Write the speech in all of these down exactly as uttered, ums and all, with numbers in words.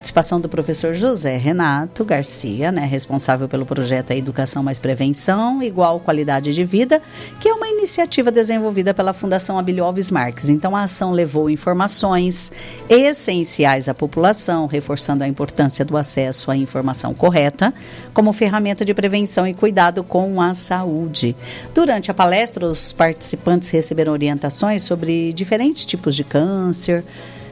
participação do professor José Renato Garcia, né, responsável pelo projeto Educação Mais Prevenção, Igual Qualidade de Vida, que é uma iniciativa desenvolvida pela Fundação Abílio Alves Marques. Então, a ação levou informações essenciais à população, reforçando a importância do acesso à informação correta, como ferramenta de prevenção e cuidado com a saúde. Durante a palestra, os participantes receberam orientações sobre diferentes tipos de câncer,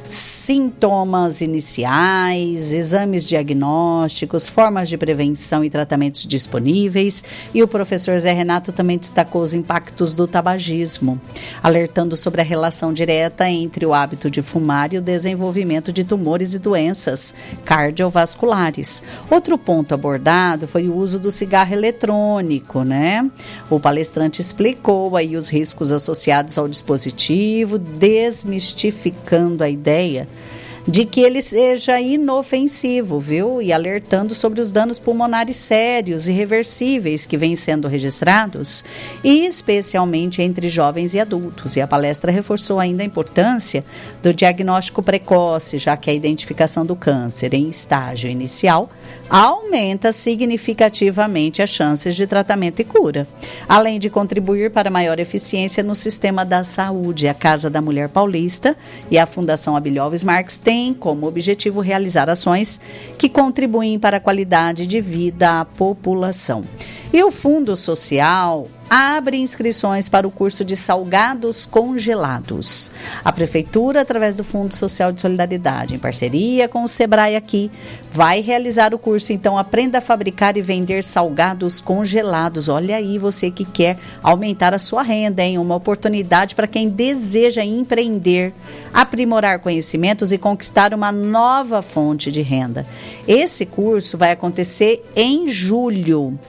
sintomas iniciais, exames diagnósticos, formas de prevenção e tratamentos disponíveis. E o professor Zé Renato também destacou os impactos do tabagismo, alertando sobre a relação direta entre o hábito de fumar e o desenvolvimento de tumores e doenças cardiovasculares. Outro ponto abordado foi o uso do cigarro eletrônico, né? O palestrante explicou aí os riscos associados ao dispositivo, desmistificando a ideia de que ele seja inofensivo, viu? E alertando sobre os danos pulmonares sérios e irreversíveis que vêm sendo registrados, e especialmente entre jovens e adultos. E a palestra reforçou ainda a importância do diagnóstico precoce, já que a identificação do câncer em estágio inicial aumenta significativamente as chances de tratamento e cura, além de contribuir para maior eficiência no sistema da saúde. A Casa da Mulher Paulista e a Fundação Abílio Alves Marques têm como objetivo realizar ações que contribuem para a qualidade de vida à população. E o Fundo Social abre inscrições para o curso de salgados congelados. A Prefeitura, através do Fundo Social de Solidariedade, em parceria com o Sebrae aqui, vai realizar o curso. Então, aprenda a fabricar e vender salgados congelados. Olha aí, você que quer aumentar a sua renda, hein? Uma oportunidade para quem deseja empreender, aprimorar conhecimentos e conquistar uma nova fonte de renda. Esse curso vai acontecer em julho,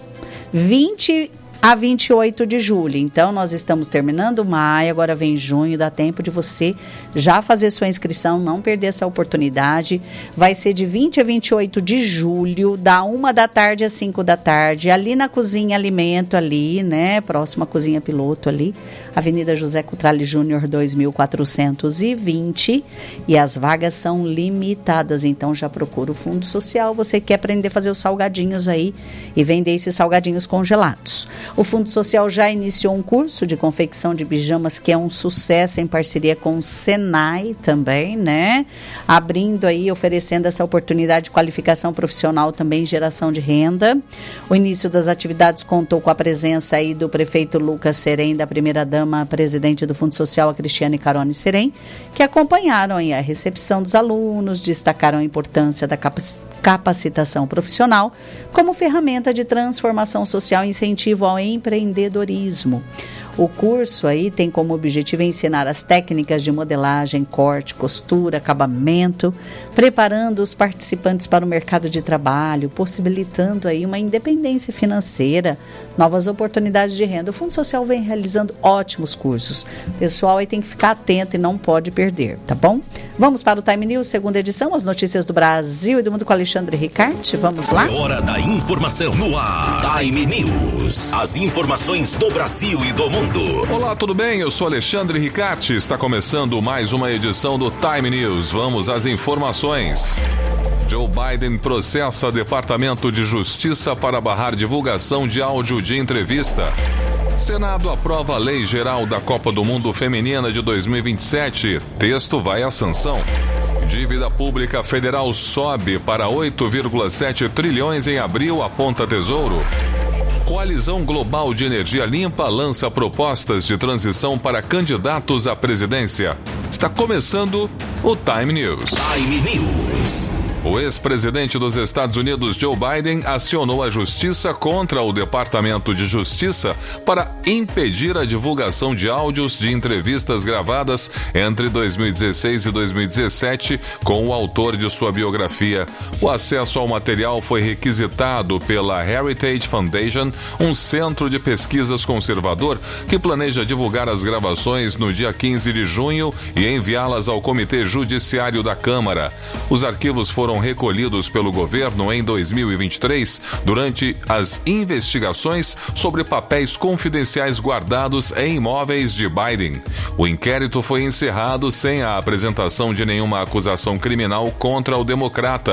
vinte a vinte e oito de julho. Então, nós estamos terminando maio, agora vem junho, dá tempo de você já fazer sua inscrição, não perder essa oportunidade. Vai ser de vinte a vinte e oito de julho, da uma da tarde às cinco da tarde, ali na Cozinha Alimento, ali, né, próxima à Cozinha Piloto ali, Avenida José Cutrale Júnior dois mil quatrocentos e vinte, e as vagas são limitadas. Então, já procura o Fundo Social, você quer aprender a fazer os salgadinhos aí e vender esses salgadinhos congelados. O Fundo Social já iniciou um curso de confecção de pijamas que é um sucesso, em parceria com o Senai também, né? Abrindo aí, oferecendo essa oportunidade de qualificação profissional, também geração de renda. O início das atividades contou com a presença aí do prefeito Lucas Serem, da primeira-dama presidente do Fundo Social, a Cristiane Carone Serem, que acompanharam aí a recepção dos alunos, destacaram a importância da capacitação profissional como ferramenta de transformação social e incentivo ao empreendedorismo. O curso aí tem como objetivo ensinar as técnicas de modelagem, corte, costura, acabamento, preparando os participantes para o mercado de trabalho, possibilitando aí uma independência financeira, novas oportunidades de renda. O Fundo Social vem realizando ótimos cursos. O pessoal aí tem que ficar atento e não pode perder, tá bom? Vamos para o Time News, segunda edição, as notícias do Brasil e do mundo com Alexandre Ricarte. Vamos lá? É hora da informação no ar. Time News. As informações do Brasil e do mundo. Olá, tudo bem? Eu sou Alexandre Ricarte. Está começando mais uma edição do Time News. Vamos às informações. Joe Biden processa Departamento de Justiça para barrar divulgação de áudio de entrevista. Senado aprova a Lei Geral da Copa do Mundo Feminina de dois mil e vinte e sete. Texto vai à sanção. Dívida pública federal sobe para oito vírgula sete trilhões em abril, aponta Tesouro. Coalizão Global de Energia Limpa lança propostas de transição para candidatos à presidência. Está começando o Time News. Time News. O ex-presidente dos Estados Unidos, Joe Biden, acionou a justiça contra o Departamento de Justiça para impedir a divulgação de áudios de entrevistas gravadas entre dois mil e dezesseis e dois mil e dezessete com o autor de sua biografia. O acesso ao material foi requisitado pela Heritage Foundation, um centro de pesquisas conservador que planeja divulgar as gravações no dia quinze de junho e enviá-las ao Comitê Judiciário da Câmara. Os arquivos foram recolhidos pelo governo em dois mil e vinte e três durante as investigações sobre papéis confidenciais guardados em imóveis de Biden. O inquérito foi encerrado sem a apresentação de nenhuma acusação criminal contra o democrata,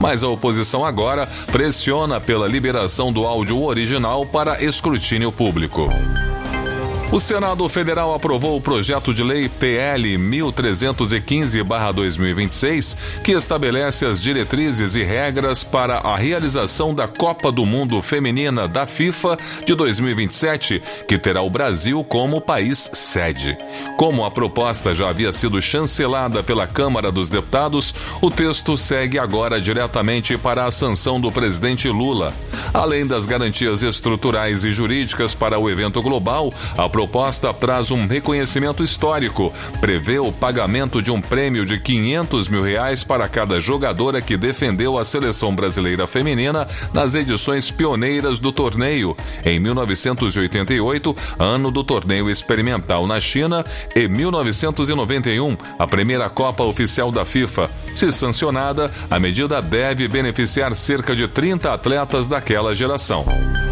mas a oposição agora pressiona pela liberação do áudio original para escrutínio público. O Senado Federal aprovou o projeto de lei P L mil trezentos e quinze barra dois mil e vinte e seis, que estabelece as diretrizes e regras para a realização da Copa do Mundo Feminina da FIFA de dois mil e vinte e sete, que terá o Brasil como país sede. Como a proposta já havia sido chancelada pela Câmara dos Deputados, o texto segue agora diretamente para a sanção do presidente Lula. Além das garantias estruturais e jurídicas para o evento global, a A proposta traz um reconhecimento histórico, prevê o pagamento de um prêmio de quinhentos mil reais para cada jogadora que defendeu a seleção brasileira feminina nas edições pioneiras do torneio, em mil novecentos e oitenta e oito, ano do torneio experimental na China, e mil novecentos e noventa e um, a primeira Copa Oficial da FIFA. Se sancionada, a medida deve beneficiar cerca de trinta atletas daquela geração.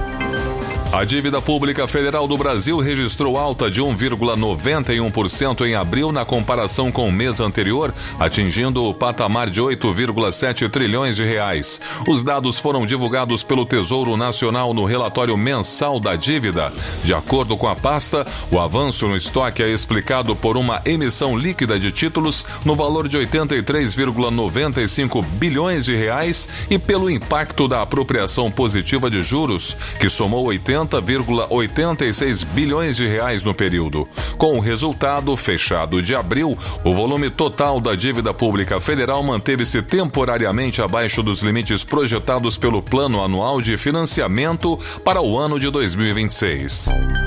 A dívida pública federal do Brasil registrou alta de um vírgula noventa e um por cento em abril na comparação com o mês anterior, atingindo o patamar de oito vírgula sete trilhões de reais. Os dados foram divulgados pelo Tesouro Nacional no relatório mensal da dívida. De acordo com a pasta, o avanço no estoque é explicado por uma emissão líquida de títulos no valor de oitenta e três vírgula noventa e cinco bilhões de reais e pelo impacto da apropriação positiva de juros, que somou oitenta vírgula oitenta e seis bilhões de reais no período. Com o resultado fechado de abril, o volume total da dívida pública federal manteve-se temporariamente abaixo dos limites projetados pelo Plano Anual de Financiamento para o ano de dois mil e vinte e seis.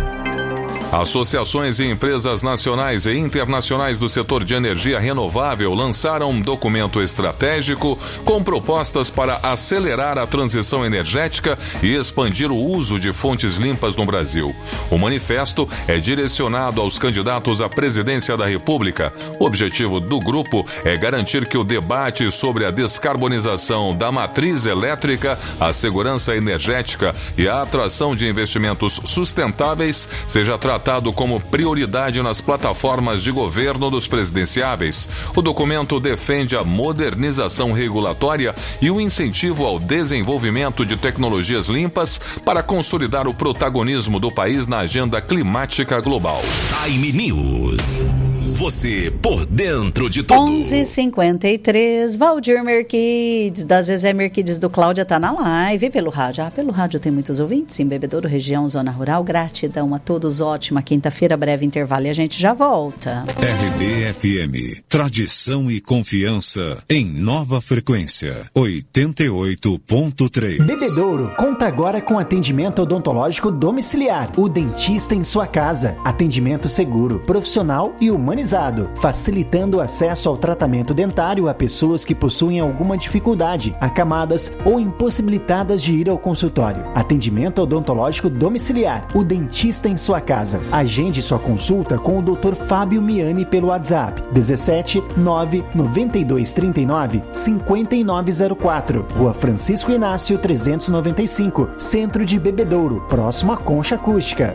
Associações e empresas nacionais e internacionais do setor de energia renovável lançaram um documento estratégico com propostas para acelerar a transição energética e expandir o uso de fontes limpas no Brasil. O manifesto é direcionado aos candidatos à presidência da República. O objetivo do grupo é garantir que o debate sobre a descarbonização da matriz elétrica, a segurança energética e a atração de investimentos sustentáveis seja tratado como prioridade nas plataformas de governo dos presidenciáveis. O documento defende a modernização regulatória e o incentivo ao desenvolvimento de tecnologias limpas para consolidar o protagonismo do país na agenda climática global. Time News. Você por dentro de tudo. onze e cinquenta e três, Valdir Merquides, da Zezé Merquides do Cláudia, tá na live pelo rádio. Ah, pelo rádio tem muitos ouvintes em Bebedouro, região, zona rural. Gratidão a todos, ótima quinta-feira, breve intervalo e a gente já volta. R B F M, tradição e confiança em nova frequência, oitenta e oito ponto três. Bebedouro conta agora com atendimento odontológico domiciliar, o dentista em sua casa, atendimento seguro, profissional e humanizado, facilitando o acesso ao tratamento dentário a pessoas que possuem alguma dificuldade, acamadas ou impossibilitadas de ir ao consultório. Atendimento odontológico domiciliar, o dentista em sua casa. Agende sua consulta com o doutor Fábio Miani pelo WhatsApp dezessete nove noventa e dois trinta e nove cinquenta e nove zero quatro, Rua Francisco Inácio trezentos e noventa e cinco, Centro de Bebedouro, próximo à Concha Acústica.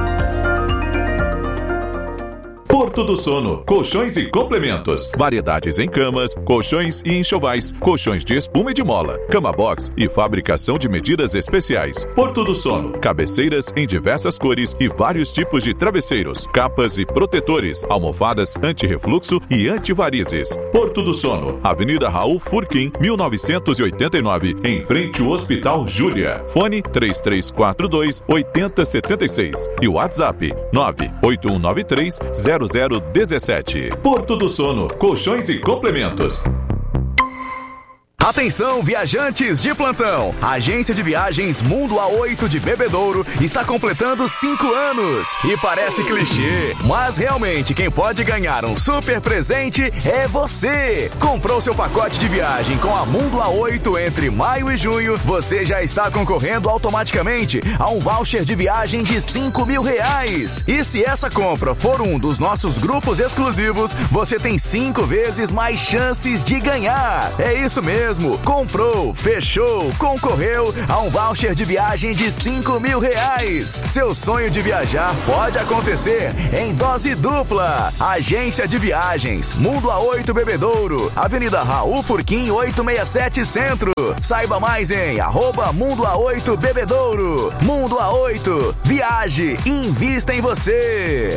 Porto do Sono, colchões e complementos, variedades em camas, colchões e enxovais, colchões de espuma e de mola, cama box e fabricação de medidas especiais. Porto do Sono, cabeceiras em diversas cores e vários tipos de travesseiros, capas e protetores, almofadas anti-refluxo e antivarizes. Porto do Sono, Avenida Raul Furquim, mil novecentos e oitenta e nove, em frente ao Hospital Júlia. Fone três três quatro dois oito zero sete seis e o WhatsApp nove oito um nove três zero zero um sete. Porto do Sono, colchões e complementos. Atenção, viajantes de plantão! A agência de viagens Mundo A oito de Bebedouro está completando cinco anos. E parece clichê, mas realmente quem pode ganhar um super presente é você! Comprou seu pacote de viagem com a Mundo A oito entre maio e junho, você já está concorrendo automaticamente a um voucher de viagem de cinco mil reais. E se essa compra for um dos nossos grupos exclusivos, você tem cinco vezes mais chances de ganhar. É isso mesmo! mesmo. Comprou, fechou, concorreu a um voucher de viagem de cinco mil reais. Seu sonho de viajar pode acontecer em dose dupla. Agência de Viagens, Mundo A oito Bebedouro, Avenida Raul Furquim oitocentos e sessenta e sete Centro. Saiba mais em arroba Mundo A oito Bebedouro. Mundo A oito, viaje e invista em você.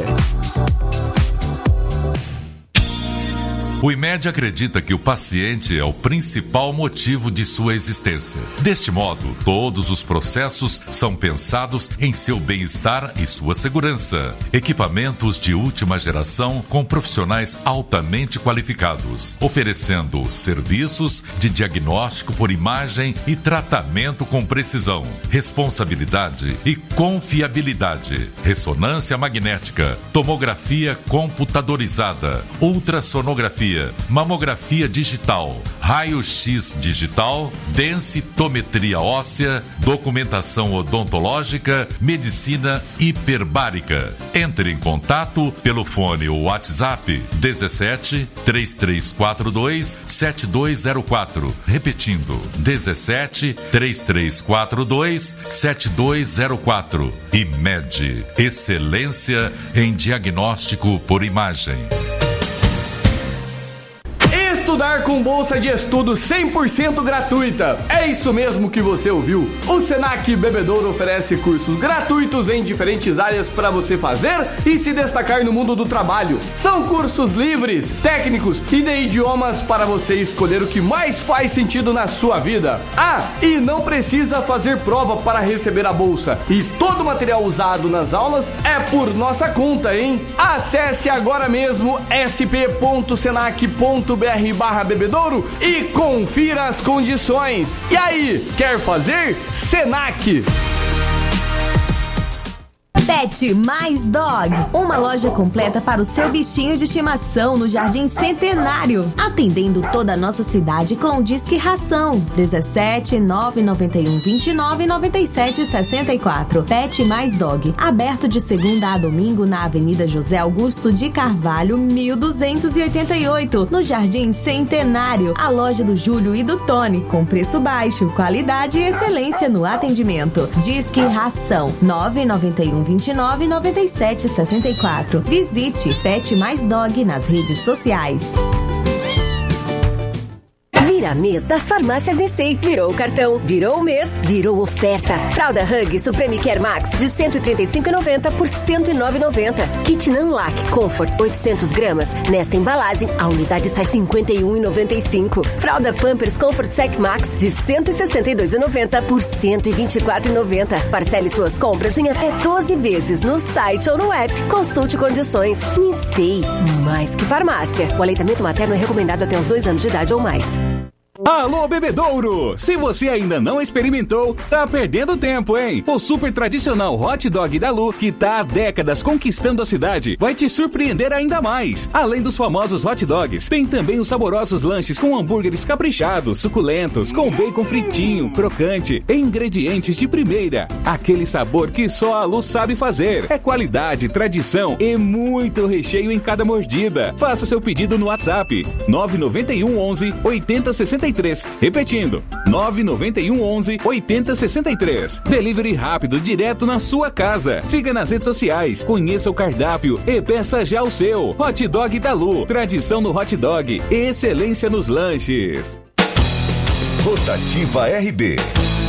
O IMED acredita que o paciente é o principal motivo de sua existência. Deste modo, todos os processos são pensados em seu bem-estar e sua segurança. Equipamentos de última geração com profissionais altamente qualificados, oferecendo serviços de diagnóstico por imagem e tratamento com precisão, responsabilidade e confiabilidade. Ressonância magnética, tomografia computadorizada, ultrassonografia, mamografia digital, raio-x digital, densitometria óssea, documentação odontológica, medicina hiperbárica. Entre em contato pelo fone ou WhatsApp dezessete, três três quatro dois, sete dois zero quatro. Repetindo, dezessete, três três quatro dois, sete dois zero quatro. IMED, excelência em diagnóstico por imagem. Estudar com bolsa de estudo cem por cento gratuita. É isso mesmo que você ouviu. O Senac Bebedouro oferece cursos gratuitos em diferentes áreas para você fazer e se destacar no mundo do trabalho. São cursos livres, técnicos e de idiomas para você escolher o que mais faz sentido na sua vida. Ah, e não precisa fazer prova para receber a bolsa. E todo o material usado nas aulas é por nossa conta, hein? Acesse agora mesmo s p ponto senac ponto b r barra bebedouro e confira as condições. E aí, quer fazer? Senac! Pet Mais Dog, uma loja completa para o seu bichinho de estimação no Jardim Centenário, atendendo toda a nossa cidade com o Disque Ração dezessete, nove nove um, vinte e nove, noventa e sete, sessenta e quatro. Pet Mais Dog, aberto de segunda a domingo na Avenida José Augusto de Carvalho, mil duzentos e oitenta e oito, no Jardim Centenário, a loja do Júlio e do Tony, com preço baixo, qualidade e excelência no atendimento. Disque Ração nove nove um, vinte e nove, noventa e sete, sessenta e quatro. Visite Pet Mais Dog nas redes sociais. Vira mês das farmácias Nissei. Virou o cartão, virou o mês, virou oferta. Fralda Hug Supreme Care Max de cento e trinta e cinco reais e noventa centavos por cento e nove reais e noventa centavos. Kit Nanlac Comfort oitocentos gramas. Nesta embalagem, a unidade sai cinquenta e um reais e noventa e cinco centavos. Fralda Pampers Comfort Sec Max de cento e sessenta e dois reais e noventa centavos por cento e vinte e quatro reais e noventa centavos. Parcele suas compras em até doze vezes no site ou no app. Consulte condições. Nissei, mais que farmácia. O aleitamento materno é recomendado até os dois anos de idade ou mais. Alô, Bebedouro! Se você ainda não experimentou, tá perdendo tempo, hein? O super tradicional hot dog da Lu, que tá há décadas conquistando a cidade, vai te surpreender ainda mais. Além dos famosos hot dogs, tem também os saborosos lanches com hambúrgueres caprichados, suculentos, com bacon fritinho, crocante, e ingredientes de primeira. Aquele sabor que só a Lu sabe fazer. É qualidade, tradição e muito recheio em cada mordida. Faça seu pedido no WhatsApp nove nove um, onze, oitenta, sessenta e três. Repetindo, nove nove um, onze, oitenta, sessenta e três. Delivery rápido, direto na sua casa. Siga nas redes sociais, conheça o cardápio e peça já o seu. Hot Dog da Lu, tradição no hot dog e excelência nos lanches. Rotativa R B.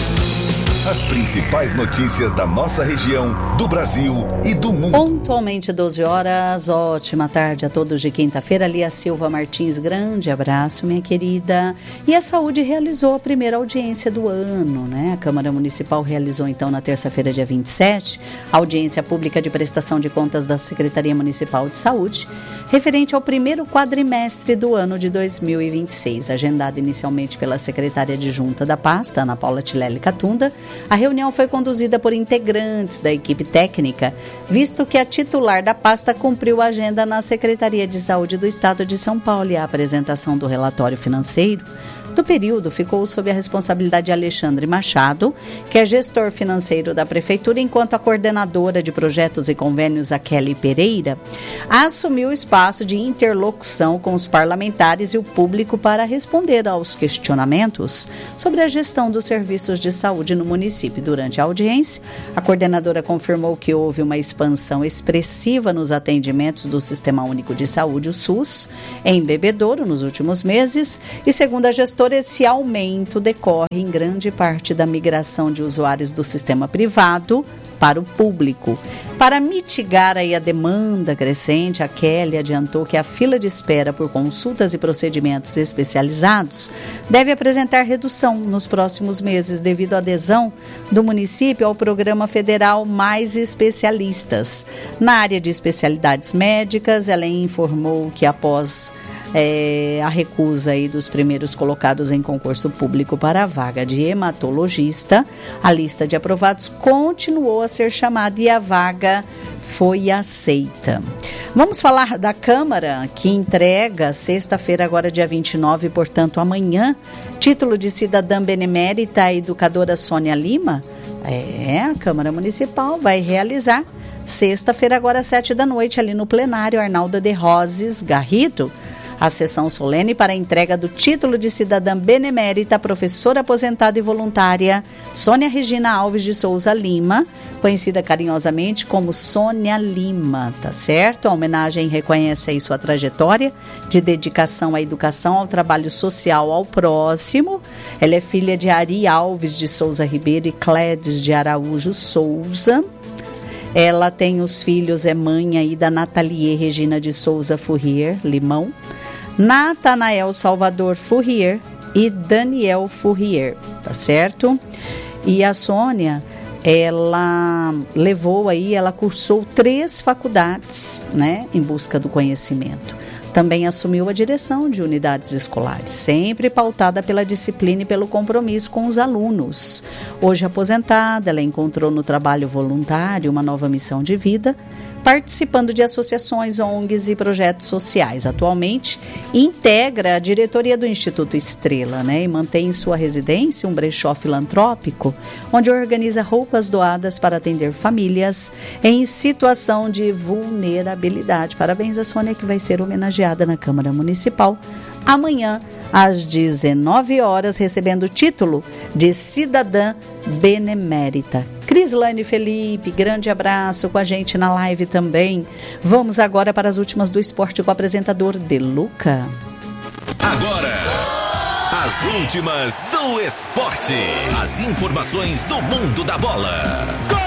As principais notícias da nossa região, do Brasil e do mundo. Pontualmente doze horas, ótima tarde a todos de quinta-feira. Lia Silva Martins, grande abraço, minha querida. E a Saúde realizou a primeira audiência do ano, né? A Câmara Municipal realizou então na terça-feira, dia vinte e sete, a audiência pública de prestação de contas da Secretaria Municipal de Saúde, referente ao primeiro quadrimestre do ano de dois mil e vinte e seis, agendada inicialmente pela secretária adjunta da pasta, Ana Paula Tilelli Catunda. A reunião foi conduzida por integrantes da equipe técnica, visto que a titular da pasta cumpriu a agenda na Secretaria de Saúde do Estado de São Paulo e a apresentação do relatório financeiro do período ficou sob a responsabilidade de Alexandre Machado, que é gestor financeiro da Prefeitura, enquanto a coordenadora de projetos e convênios, a Kelly Pereira, assumiu o espaço de interlocução com os parlamentares e o público para responder aos questionamentos sobre a gestão dos serviços de saúde no município. Durante a audiência, a coordenadora confirmou que houve uma expansão expressiva nos atendimentos do Sistema Único de Saúde, o SUS, em Bebedouro nos últimos meses e, segundo a gestora, esse aumento decorre em grande parte da migração de usuários do sistema privado para o público. Para mitigar aí a demanda crescente, a Kelly adiantou que a fila de espera por consultas e procedimentos especializados deve apresentar redução nos próximos meses devido à adesão do município ao programa federal Mais Especialistas. Na área de especialidades médicas, ela informou que após É, a recusa aí dos primeiros colocados em concurso público para a vaga de hematologista, a lista de aprovados continuou a ser chamada e a vaga foi aceita. Vamos falar da Câmara, que entrega sexta-feira, agora dia vinte e nove, portanto amanhã, título de cidadã benemérita à educadora Sônia Lima. É, a Câmara Municipal vai realizar sexta-feira, agora às sete da noite, ali no plenário Arnaldo de Roses Garrido, a sessão solene para a entrega do título de cidadã benemérita, professora aposentada e voluntária Sônia Regina Alves de Souza Lima, conhecida carinhosamente como Sônia Lima, tá certo? A homenagem reconhece aí sua trajetória de dedicação à educação, ao trabalho social, ao próximo. Ela é filha de Ari Alves de Souza Ribeiro e Clédes de Araújo Souza. Ela tem os filhos, é mãe aí da Nathalie Regina de Souza Fourrier Limão, Natanael Salvador Fourrier e Daniel Fourrier, tá certo? E a Sônia, ela levou aí, ela cursou três faculdades, né, em busca do conhecimento. Também assumiu a direção de unidades escolares, sempre pautada pela disciplina e pelo compromisso com os alunos. Hoje aposentada, ela encontrou no trabalho voluntário uma nova missão de vida, participando de associações, O N Gs e projetos sociais. Atualmente, integra a diretoria do Instituto Estrela, né, e mantém em sua residência um brechó filantrópico, onde organiza roupas doadas para atender famílias em situação de vulnerabilidade. Parabéns a Sônia, que vai ser homenageada na Câmara Municipal amanhã, às dezenove horas, recebendo o título de cidadã benemérita. Crislane Felipe, grande abraço com a gente na live também. Vamos agora para as últimas do esporte com o apresentador Deluca. Agora, as últimas do esporte. As informações do mundo da bola.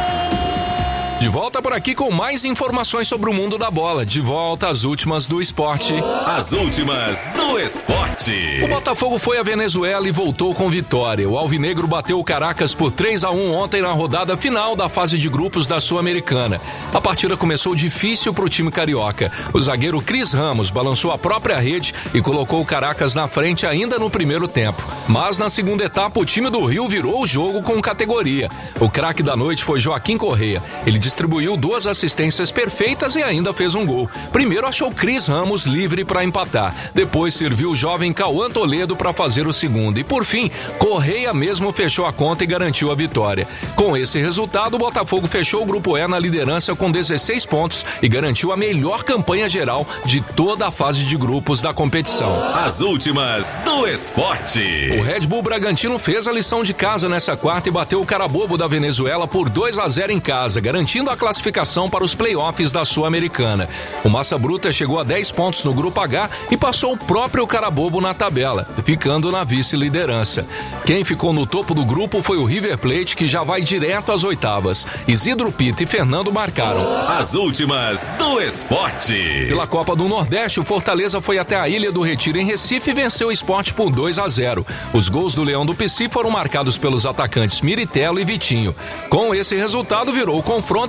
De volta por aqui com mais informações sobre o mundo da bola. De volta às últimas do esporte. As últimas do esporte. O Botafogo foi à Venezuela e voltou com vitória. O alvinegro bateu o Caracas por três a um ontem na rodada final da fase de grupos da Sul-Americana. A partida começou difícil para o time carioca. O zagueiro Cris Ramos balançou a própria rede e colocou o Caracas na frente ainda no primeiro tempo. Mas na segunda etapa o time do Rio virou o jogo com categoria. O craque da noite foi Joaquim Correia. Ele distribuiu duas assistências perfeitas e ainda fez um gol. Primeiro achou Cris Ramos livre para empatar. Depois serviu o jovem Cauã Toledo para fazer o segundo. E por fim, Correia mesmo fechou a conta e garantiu a vitória. Com esse resultado, o Botafogo fechou o Grupo E na liderança com dezesseis pontos e garantiu a melhor campanha geral de toda a fase de grupos da competição. As últimas do esporte. O Red Bull Bragantino fez a lição de casa nessa quarta e bateu o Carabobo da Venezuela por dois a zero em casa, garantindo a classificação para os playoffs da Sul-Americana. O Massa Bruta chegou a dez pontos no Grupo H e passou o próprio Carabobo na tabela, ficando na vice-liderança. Quem ficou no topo do grupo foi o River Plate, que já vai direto às oitavas. Isidro Pita e Fernando marcaram. As últimas do esporte. Pela Copa do Nordeste, o Fortaleza foi até a Ilha do Retiro, em Recife, e venceu o Sport por dois a zero. Os gols do Leão do Pici foram marcados pelos atacantes Miritelo e Vitinho. Com esse resultado, virou o confronto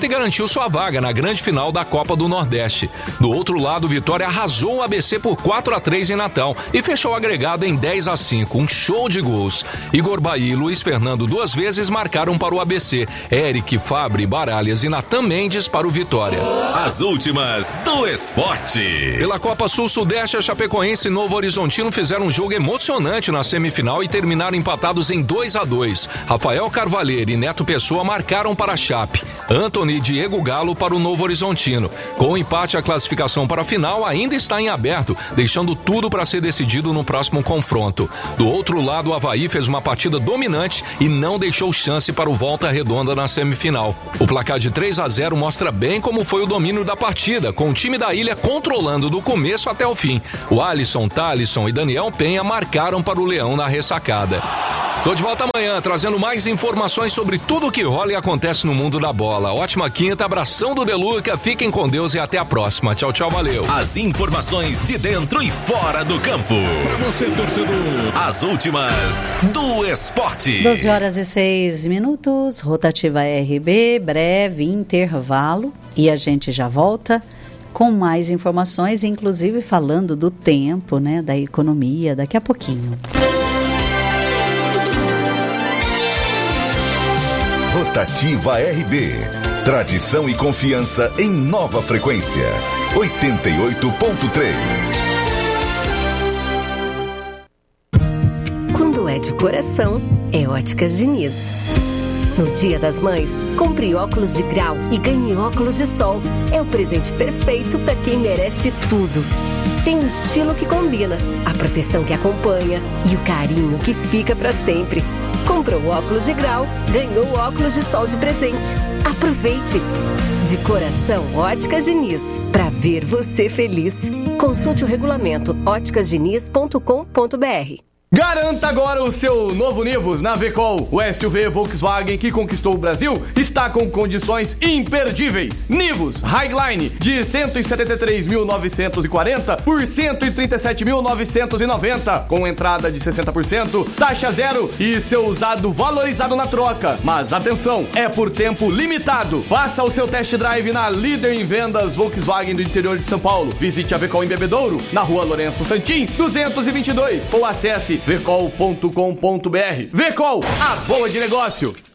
ponto e garantiu sua vaga na grande final da Copa do Nordeste. Do outro lado, o Vitória arrasou o A B C por quatro a três em Natal e fechou o agregado em dez a cinco, um show de gols. Igor Bahia e Luiz Fernando duas vezes marcaram para o A B C. Eric, Fabri, Baralhas e Natan Mendes para o Vitória. As últimas do esporte. Pela Copa Sul-Sudeste, a Chapecoense e Novo Horizontino fizeram um jogo emocionante na semifinal e terminaram empatados em dois a dois. Rafael Carvalheiro e Neto Pessoa marcaram para a Chape. Antony e Diego Galo para o Novo Horizontino. Com o empate, a classificação para a final ainda está em aberto, deixando tudo para ser decidido no próximo confronto. Do outro lado, o Avaí fez uma partida dominante e não deixou chance para o Volta Redonda na semifinal. O placar de três a zero mostra bem como foi o domínio da partida, com o time da ilha controlando do começo até o fim. O Alisson, Thalisson e Daniel Penha marcaram para o Leão na ressacada. Tô de volta amanhã, trazendo mais informações sobre tudo o que rola e acontece no mundo da bola. Ótima quinta, abração do Deluca, fiquem com Deus e até a próxima. Tchau, tchau, valeu. As informações de dentro e fora do campo. Pra você, torcedor. As últimas do esporte. doze horas e seis minutos, rotativa R B, breve intervalo e a gente já volta com mais informações, inclusive falando do tempo, né, da economia, daqui a pouquinho. Rotativa R B. Tradição e confiança em nova frequência. oitenta e oito ponto três. Quando é de coração, é Óticas Diniz. No Dia das Mães, compre óculos de grau e ganhe óculos de sol. É o presente perfeito para quem merece tudo. Tem o estilo que combina, a proteção que acompanha e o carinho que fica para sempre. Comprou óculos de grau, ganhou óculos de sol de presente. Aproveite! De coração, Óticas Diniz. Para ver você feliz. Consulte o regulamento óticas diniz ponto com ponto b r. Garanta agora o seu novo Nivus na Vecol. O S U V Volkswagen que conquistou o Brasil está com condições imperdíveis. Nivus Highline de cento e setenta e três mil novecentos e quarenta por cento e trinta e sete mil novecentos e noventa, com entrada de sessenta por cento, taxa zero e seu usado valorizado na troca. Mas atenção, é por tempo limitado. Faça o seu test drive na líder em vendas Volkswagen do interior de São Paulo. Visite a Vecol em Bebedouro, na rua Lourenço Santim, duzentos e vinte e dois, ou acesse vecol ponto com ponto b r. Vecol, a boa de negócio.